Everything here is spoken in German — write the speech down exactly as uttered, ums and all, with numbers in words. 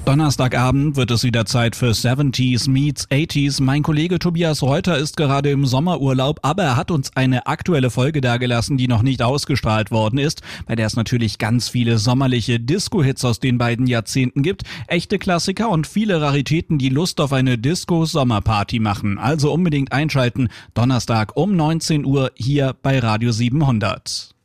Donnerstagabend wird es wieder Zeit für siebziger meets achtziger. Mein Kollege Tobias Reuter ist gerade im Sommerurlaub, aber er hat uns eine aktuelle Folge dagelassen, die noch nicht ausgestrahlt worden ist, bei der es natürlich ganz viele sommerliche Disco-Hits aus den beiden Jahrzehnten gibt, echte Klassiker und viele Raritäten, die Lust auf eine Disco-Sommerparty machen. Also unbedingt einschalten, Donnerstag um neunzehn Uhr hier bei Radio siebenhundert.